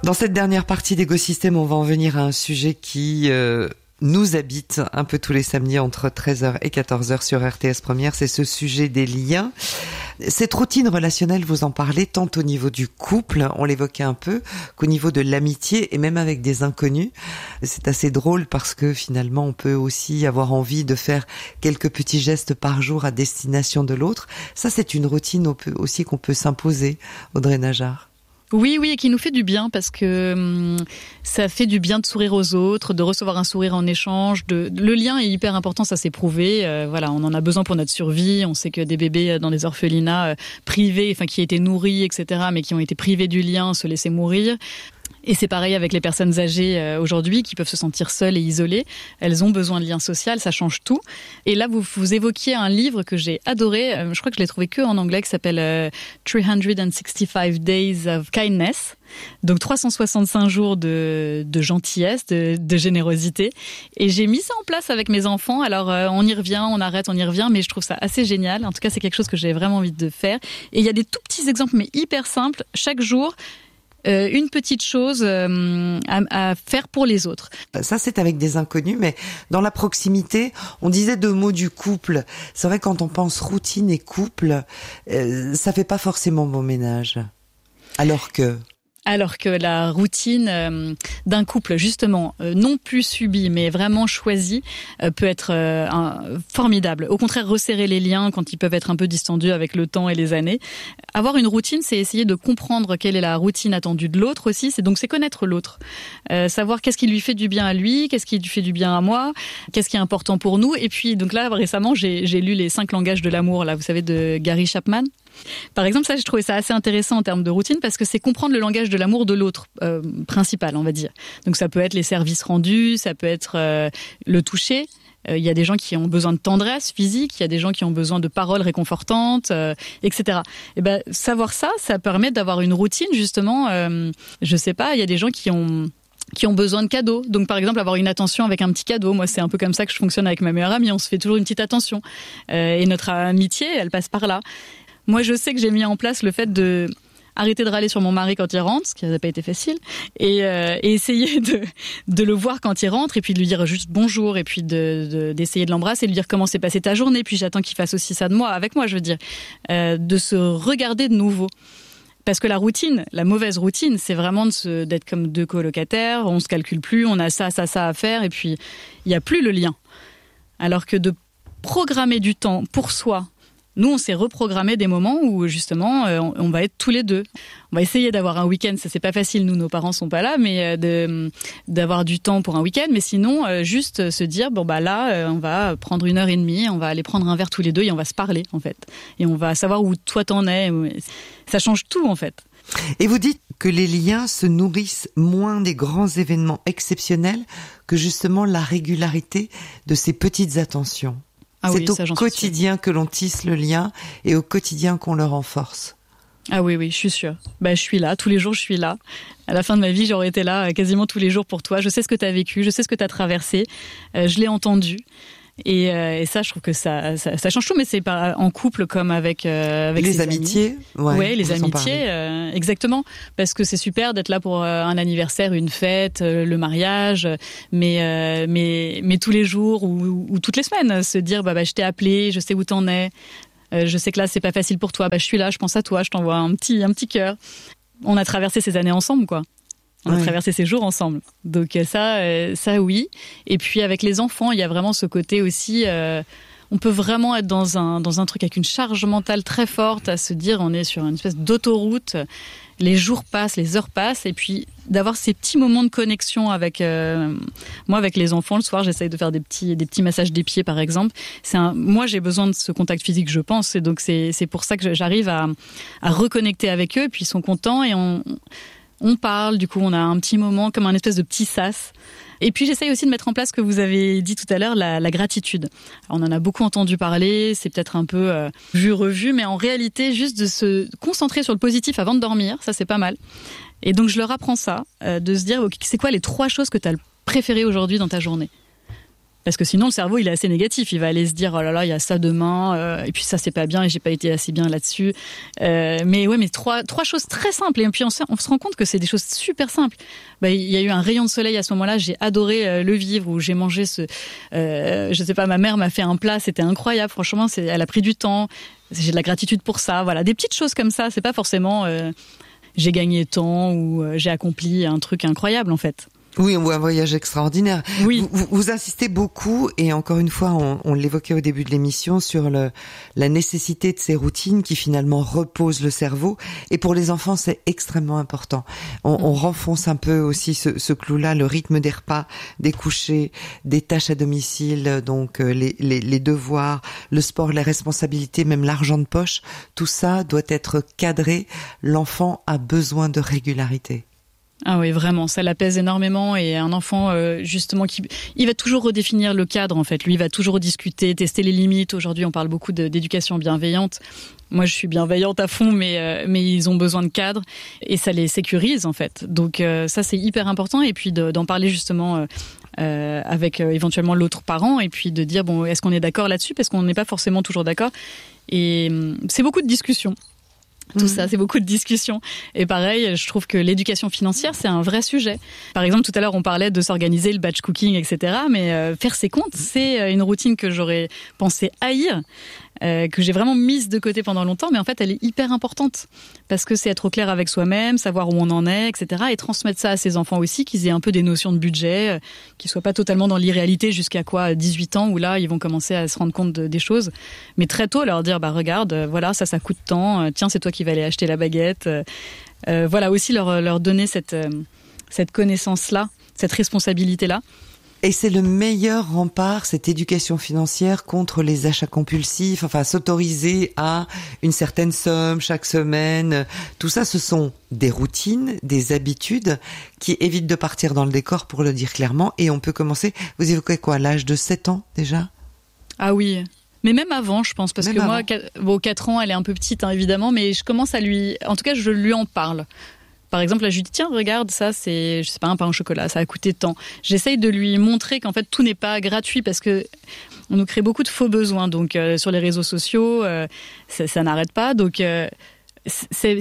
Dans cette dernière partie d'Écosystème, on va en venir à un sujet qui nous habite un peu tous les samedis entre 13h et 14h sur RTS Première, c'est ce sujet des liens. Cette routine relationnelle, vous en parlez tant au niveau du couple, on l'évoquait un peu, qu'au niveau de l'amitié et même avec des inconnus. C'est assez drôle parce que finalement on peut aussi avoir envie de faire quelques petits gestes par jour à destination de l'autre. Ça, c'est une routine aussi qu'on peut s'imposer, Audrey Najjar. Oui, et qui nous fait du bien parce que ça fait du bien de sourire aux autres, de recevoir un sourire en échange. Le lien est hyper important, ça s'est prouvé. Voilà, on en a besoin pour notre survie. On sait que des bébés dans des orphelinats privés, enfin qui étaient nourris, etc., mais qui ont été privés du lien, se laissaient mourir. Et c'est pareil avec les personnes âgées aujourd'hui qui peuvent se sentir seules et isolées. Elles ont besoin de liens sociaux, ça change tout. Et là, vous évoquiez un livre que j'ai adoré. Je crois que je l'ai trouvé que en anglais, qui s'appelle 365 Days of Kindness. Donc 365 jours de gentillesse, de générosité. Et j'ai mis ça en place avec mes enfants. Alors on y revient, on arrête, on y revient, mais je trouve ça assez génial. En tout cas, c'est quelque chose que j'ai vraiment envie de faire. Et il y a des tout petits exemples, mais hyper simples. Chaque jour, une petite chose à faire pour les autres. Ça, c'est avec des inconnus, mais dans la proximité, on disait 2 mots du couple. C'est vrai, quand on pense routine et couple, ça fait pas forcément bon ménage. Alors que la routine d'un couple, justement, non plus subie, mais vraiment choisie, peut être formidable. Au contraire, resserrer les liens quand ils peuvent être un peu distendus avec le temps et les années. Avoir une routine, c'est essayer de comprendre quelle est la routine attendue de l'autre aussi. C'est connaître l'autre. Savoir qu'est-ce qui lui fait du bien à lui, qu'est-ce qui lui fait du bien à moi, qu'est-ce qui est important pour nous. Et puis, donc là, récemment, j'ai lu les 5 langages de l'amour, là, vous savez, de Gary Chapman. Par exemple, ça, j'ai trouvé ça assez intéressant en termes de routine parce que c'est comprendre le langage de l'amour de l'autre, principal, on va dire. Donc ça peut être les services rendus, ça peut être le toucher. Il y a des gens qui ont besoin de tendresse physique, il y a des gens qui ont besoin de paroles réconfortantes, etc. Et savoir ça permet d'avoir une routine, justement. Je sais pas, il y a des gens qui ont besoin de cadeaux. Donc, par exemple, avoir une attention avec un petit cadeau. Moi, c'est un peu comme ça que je fonctionne avec ma meilleure amie. On se fait toujours une petite attention. Et notre amitié, elle passe par là. Moi, je sais que j'ai mis en place le fait de arrêter de râler sur mon mari quand il rentre, ce qui n'a pas été facile, et essayer de le voir quand il rentre, et puis de lui dire juste bonjour, et puis d'essayer de l'embrasser, de lui dire comment s'est passée ta journée, puis j'attends qu'il fasse aussi ça de moi, avec moi, je veux dire. De se regarder de nouveau. Parce que la routine, la mauvaise routine, c'est vraiment d'être comme 2 colocataires, on se calcule plus, on a ça à faire, et puis il n'y a plus le lien. Alors que de programmer du temps pour soi. Nous, on s'est reprogrammé des moments où, justement, on va être tous les 2. On va essayer d'avoir un week-end, ça c'est pas facile, nous, nos parents sont pas là, mais d'avoir du temps pour un week-end. Mais sinon, juste se dire, là, on va prendre 1h30, on va aller prendre un verre tous les 2 et on va se parler, en fait. Et on va savoir où toi t'en es. Ça change tout, en fait. Et vous dites que les liens se nourrissent moins des grands événements exceptionnels que, justement, la régularité de ces petites attentions. C'est au quotidien que l'on tisse le lien et au quotidien qu'on le renforce. Ah oui, je suis sûre. Je suis là, tous les jours je suis là. À la fin de ma vie, j'aurais été là quasiment tous les jours pour toi. Je sais ce que tu as vécu, je sais ce que tu as traversé, je l'ai entendu. Et ça, je trouve que ça change tout, mais c'est pas en couple comme avec les amitiés. Ouais, les amitiés, exactement. Parce que c'est super d'être là pour un anniversaire, une fête, le mariage, mais tous les jours ou toutes les semaines, se dire je t'ai appelé, je sais où t'en es, je sais que là c'est pas facile pour toi, je suis là, je pense à toi, je t'envoie un petit cœur. On a traversé ces années ensemble, quoi. On a traversé ces jours ensemble. Donc ça oui. Et puis avec les enfants, il y a vraiment ce côté aussi. On peut vraiment être dans un truc avec une charge mentale très forte, à se dire on est sur une espèce d'autoroute. Les jours passent, les heures passent, et puis d'avoir ces petits moments de connexion avec moi, avec les enfants. Le soir, j'essaye de faire des petits massages des pieds, par exemple. Moi, j'ai besoin de ce contact physique, je pense, et donc c'est pour ça que j'arrive à reconnecter avec eux. Et puis ils sont contents et on parle, du coup on a un petit moment comme un espèce de petit sas. Et puis j'essaye aussi de mettre en place ce que vous avez dit tout à l'heure, la gratitude. Alors, on en a beaucoup entendu parler, c'est peut-être un peu vu-revu, mais en réalité juste de se concentrer sur le positif avant de dormir, ça c'est pas mal. Et donc je leur apprends ça, de se dire c'est quoi les 3 choses que tu as préférées aujourd'hui dans ta journée. Parce que sinon, le cerveau, il est assez négatif. Il va aller se dire, oh là là, il y a ça demain, et puis ça, c'est pas bien, et j'ai pas été assez bien là-dessus. Mais trois choses très simples. Et puis, on se rend compte que c'est des choses super simples. Il y a eu un rayon de soleil à ce moment-là. J'ai adoré le vivre, où j'ai mangé je sais pas, ma mère m'a fait un plat, c'était incroyable. Franchement, elle a pris du temps. J'ai de la gratitude pour ça. Voilà, des petites choses comme ça. C'est pas forcément, j'ai gagné tant ou j'ai accompli un truc incroyable, en fait. Oui, ou un voyage extraordinaire. Oui. Vous insistez beaucoup, et encore une fois, on l'évoquait au début de l'émission, sur la nécessité de ces routines qui finalement reposent le cerveau. Et pour les enfants, c'est extrêmement important. On renfonce un peu aussi ce clou-là, le rythme des repas, des couchers, des tâches à domicile, donc les devoirs, le sport, les responsabilités, même l'argent de poche. Tout ça doit être cadré. L'enfant a besoin de régularité. Ah oui, vraiment, ça l'apaise énormément. Et un enfant, justement, il va toujours redéfinir le cadre, en fait. Lui, il va toujours discuter, tester les limites. Aujourd'hui, on parle beaucoup d'éducation bienveillante. Moi, je suis bienveillante à fond, mais ils ont besoin de cadre et ça les sécurise, en fait. Donc ça, c'est hyper important. Et puis d'en parler justement avec éventuellement l'autre parent, et puis de dire, bon, est-ce qu'on est d'accord là-dessus? Parce qu'on n'est pas forcément toujours d'accord. Et c'est beaucoup de discussions. Tout ça, c'est beaucoup de discussions. Et pareil, je trouve que l'éducation financière, c'est un vrai sujet. Par exemple, tout à l'heure, on parlait de s'organiser, le batch cooking, etc. Mais faire ses comptes, c'est une routine que j'aurais pensé haïr, que j'ai vraiment mise de côté pendant longtemps. Mais en fait, elle est hyper importante. Parce que c'est être au clair avec soi-même, savoir où on en est, etc. Et transmettre ça à ses enfants aussi, qu'ils aient un peu des notions de budget, qu'ils soient pas totalement dans l'irréalité jusqu'à 18 ans, où là, ils vont commencer à se rendre compte des choses. Mais très tôt, leur dire, regarde, voilà, ça coûte tant, tiens, c'est toi qui vas aller acheter la baguette. Voilà, aussi leur donner cette connaissance-là, cette responsabilité-là. Et c'est le meilleur rempart, cette éducation financière, contre les achats compulsifs, enfin s'autoriser à une certaine somme chaque semaine. Tout ça, ce sont des routines, des habitudes qui évitent de partir dans le décor, pour le dire clairement. Et on peut commencer, vous évoquez quoi, l'âge de 7 ans déjà? Ah oui. Mais même avant, je pense, parce que moi, 4 ans, elle est un peu petite, hein, évidemment, mais je commence à en tout cas, je lui en parle. Par exemple, là, je lui dis, tiens, regarde, ça, c'est, je sais pas, un pain au chocolat, ça a coûté tant. J'essaye de lui montrer qu'en fait, tout n'est pas gratuit, parce que on nous crée beaucoup de faux besoins. Donc, sur les réseaux sociaux, ça n'arrête pas. Donc, c'est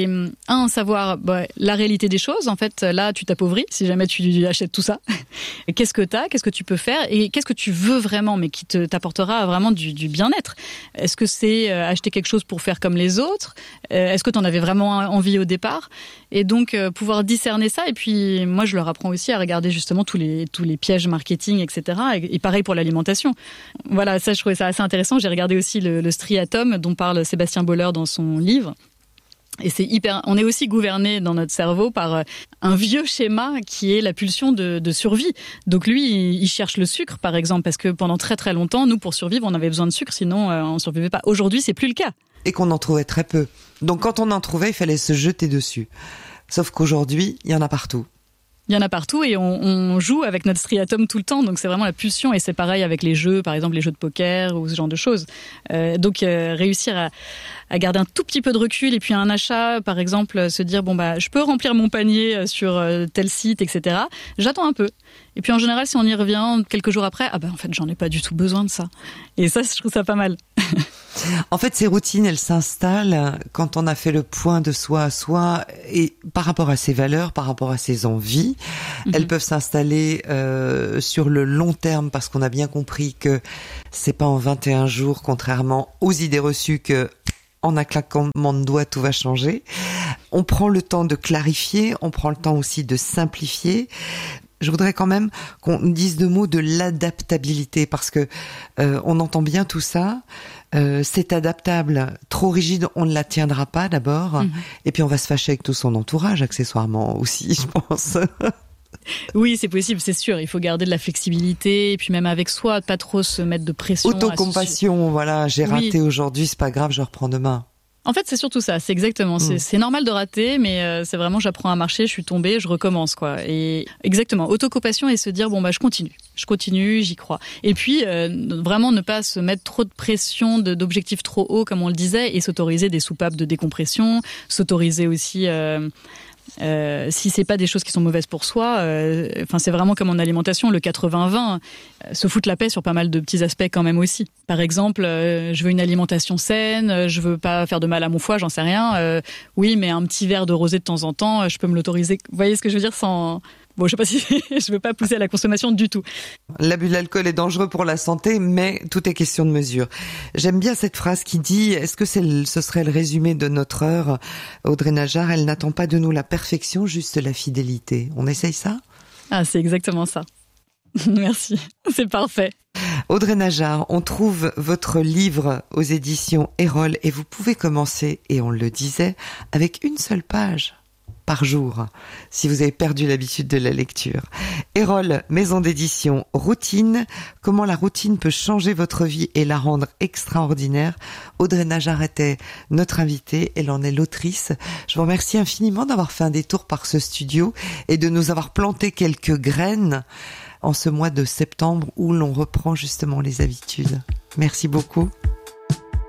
savoir la réalité des choses. En fait, là, tu t'appauvris si jamais tu achètes tout ça. Qu'est-ce que t'as, qu'est-ce que tu peux faire, et qu'est-ce que tu veux vraiment, mais qui t'apportera vraiment du bien-être. Est-ce que c'est acheter quelque chose pour faire comme les autres? Est-ce que t'en avais vraiment envie au départ? Et donc pouvoir discerner ça. Et puis moi, je leur apprends aussi à regarder justement tous les pièges marketing, etc. Et pareil pour l'alimentation. Voilà, ça, je trouvais ça assez intéressant. J'ai regardé aussi le striatum dont parle Sébastien Boller dans son livre. Et on est aussi gouverné dans notre cerveau par un vieux schéma qui est la pulsion de survie. Donc lui, il cherche le sucre, par exemple, parce que pendant très très longtemps, nous, pour survivre, on avait besoin de sucre, sinon on survivait pas. Aujourd'hui, c'est plus le cas. Et qu'on en trouvait très peu. Donc quand on en trouvait, il fallait se jeter dessus. Sauf qu'aujourd'hui, il y en a partout. Il y en a partout et on joue avec notre striatum tout le temps, donc c'est vraiment la pulsion. Et c'est pareil avec les jeux, par exemple les jeux de poker ou ce genre de choses. Donc réussir à garder un tout petit peu de recul, et puis un achat, par exemple, se dire je peux remplir mon panier sur tel site, etc. J'attends un peu. Et puis en général, si on y revient quelques jours après, en fait j'en ai pas du tout besoin de ça. Et ça, je trouve ça pas mal. En fait, ces routines, elles s'installent quand on a fait le point de soi à soi, et par rapport à ses valeurs, par rapport à ses envies. Elles peuvent s'installer sur le long terme, parce qu'on a bien compris que c'est pas en 21 jours, contrairement aux idées reçues, que en un claquement de doigts tout va changer. On prend le temps de clarifier, on prend le temps aussi de simplifier. Je voudrais quand même qu'on dise 2 mots de l'adaptabilité, parce que on entend bien tout ça. C'est adaptable. Trop rigide, on ne la tiendra pas d'abord. Et puis on va se fâcher avec tout son entourage, accessoirement aussi, je pense. Oui, c'est possible, c'est sûr. Il faut garder de la flexibilité, et puis même avec soi, pas trop se mettre de pression. Autocompassion, voilà. J'ai raté aujourd'hui, c'est pas grave, je reprends demain. En fait, c'est surtout ça, c'est exactement. C'est normal de rater, mais c'est vraiment, j'apprends à marcher, je suis tombée, je recommence, quoi. Et exactement, autocompassion, et se dire, je continue, j'y crois. Et puis, vraiment ne pas se mettre trop de pression, d'objectifs trop hauts, comme on le disait, et s'autoriser des soupapes de décompression, s'autoriser aussi Si c'est pas des choses qui sont mauvaises pour soi, c'est vraiment comme en alimentation, le 80-20, se foutre la paix sur pas mal de petits aspects quand même aussi. Par exemple, je veux une alimentation saine, je veux pas faire de mal à mon foie, j'en sais rien. Oui, mais un petit verre de rosé de temps en temps, je peux me l'autoriser. Vous voyez ce que je veux dire sans... Bon, je sais pas si je veux pas pousser à la consommation du tout. L'abus d'alcool est dangereux pour la santé, mais tout est question de mesure. J'aime bien cette phrase qui dit, est-ce que ce serait le résumé de notre heure, Audrey Najjar, elle n'attend pas de nous la perfection, juste la fidélité. On essaye ça ? Ah, c'est exactement ça. Merci, c'est parfait. Audrey Najjar, on trouve votre livre aux éditions Erol et vous pouvez commencer, et on le disait, avec une seule page par jour, si vous avez perdu l'habitude de la lecture. Erol, maison d'édition Routine, comment la routine peut changer votre vie et la rendre extraordinaire. Audrey Najjar était notre invitée, elle en est l'autrice. Je vous remercie infiniment d'avoir fait un détour par ce studio et de nous avoir planté quelques graines en ce mois de septembre où l'on reprend justement les habitudes. Merci beaucoup.